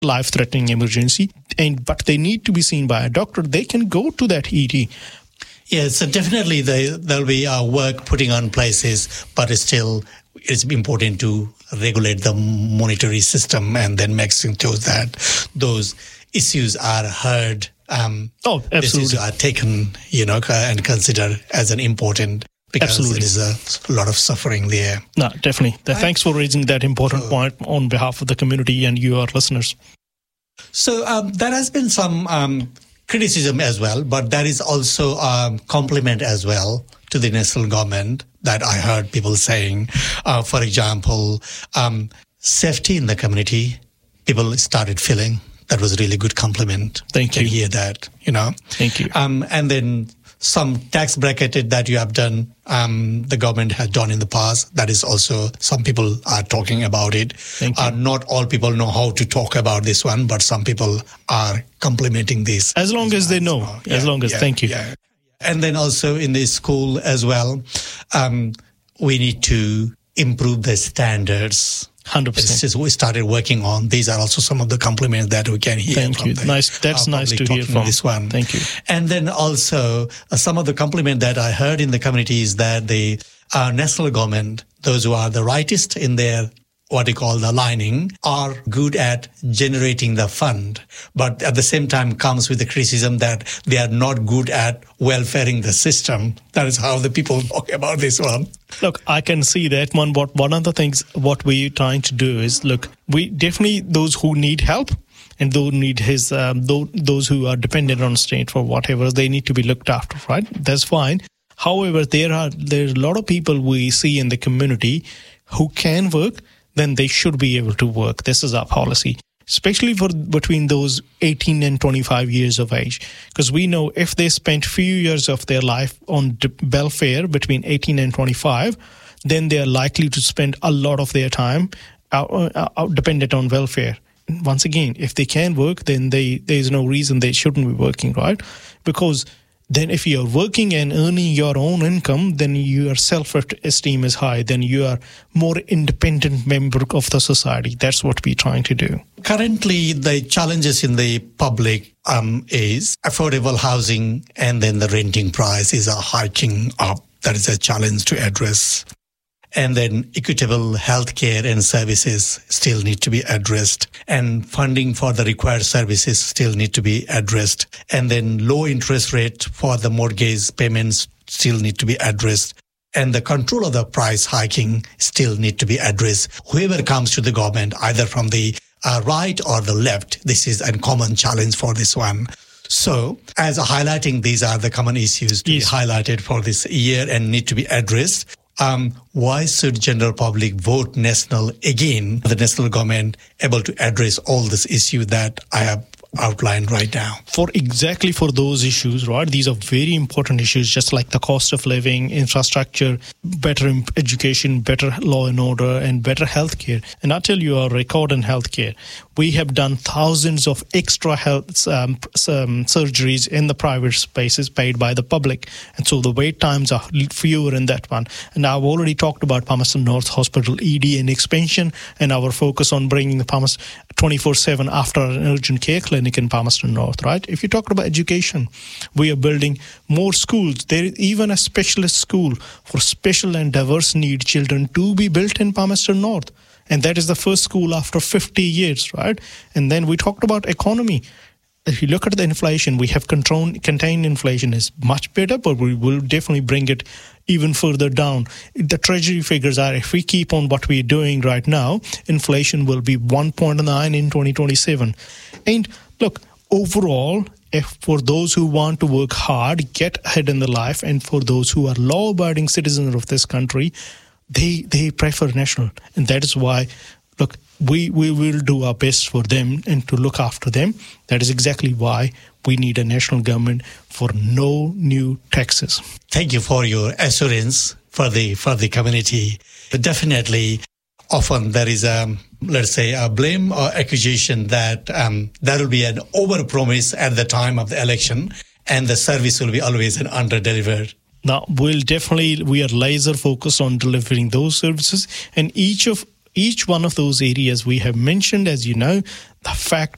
life-threatening emergency, but they need to be seen by a doctor, they can go to that ED. Yeah, so definitely there'll be work putting on places, but it's important to regulate the monetary system and then make sure that those issues are heard. Absolutely. Issues are taken, and considered as an important, because there is a lot of suffering there. No, definitely. Thanks for raising that important point on behalf of the community and your listeners. So there has been some criticism as well, but there is also compliment as well to the national government that I heard people saying. For example, safety in the community, people started feeling. That was a really good compliment. Thank you. To hear that, Thank you. And then some tax bracket that you have done, the government has done in the past. That is also, some people are talking about it. Thank you. Not all people know how to talk about this one, but some people are complimenting this. As long as they know. Thank you. Yeah. And then also in the school as well, we need to improve the standards. 100%. We started working on. These are also some of the compliments that we can hear. Thank you. Nice. That's nice to hear from this one. Thank you. And then also some of the compliment that I heard in the community is that the national government, those who are the rightist in their what they call the lining, are good at generating the fund, but at the same time comes with the criticism that they are not good at welfaring the system. That is how the people talk about this one. Look, I can see that one. But one of the things what we're trying to do is, look, we definitely, those who need help and those who are dependent on state for whatever, they need to be looked after, right? That's fine. However, there's a lot of people we see in the community who can work, then they should be able to work. This is our policy, especially for between those 18 and 25 years of age. Because we know if they spent few years of their life on welfare between 18 and 25, then they are likely to spend a lot of their time dependent on welfare. Once again, if they can work, then there's no reason they shouldn't be working, right? Because then if you're working and earning your own income, then your self-esteem is high. Then you are more independent member of the society. That's what we're trying to do. Currently, the challenges in the public is affordable housing, and then the renting price is hiking up. That is a challenge to address. And then equitable healthcare and services still need to be addressed. And funding for the required services still need to be addressed. And then low interest rate for the mortgage payments still need to be addressed. And the control of the price hiking still need to be addressed. Whoever comes to the government, either from the right or the left, this is a common challenge for this one. So, as highlighting, these are the common issues to be highlighted for this year and need to be addressed. Why should general public vote national again? The national government able to address all this issue that I have outlined right now. For those issues, right? These are very important issues, just like the cost of living, infrastructure, better education, better law and order, and better healthcare. And I'll tell you our record in healthcare. We have done thousands of extra health surgeries in the private spaces paid by the public. And so the wait times are fewer in that one. And I've already talked about Palmerston North Hospital ED and expansion, and our focus on bringing the Palmerston 24/7 after an urgent care clinic in Palmerston North, right? If you talk about education, we are building more schools. There is even a specialist school for special and diverse need children to be built in Palmerston North. And that is the first school after 50 years, right? And then we talked about economy. If you look at the inflation, we have contained inflation is much better, but we will definitely bring it even further down. The treasury figures are, if we keep on what we're doing right now, inflation will be 1.9 in 2027. And look, overall, if for those who want to work hard, get ahead in their life, and for those who are law-abiding citizens of this country, they prefer national. And that is why, look, we will do our best for them and to look after them. That is exactly why we need a national government for no new taxes. Thank you for your assurance for the community. But definitely, often there is a blame or accusation that there will be an overpromise at the time of the election, and the service will be always an under-delivered. Now, we are laser focused on delivering those services, and each one of those areas we have mentioned, as you know, the fact